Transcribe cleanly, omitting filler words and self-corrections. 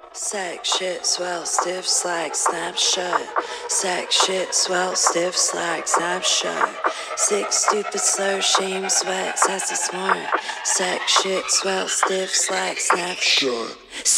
Sack shit, swell, stiff slack, snap shut. Sack shit, swell, stiff slack, snap shut. Sick, stupid, slow, shame, sweat, sassy, smart. Sack shit, swell, stiff slack, snap shut.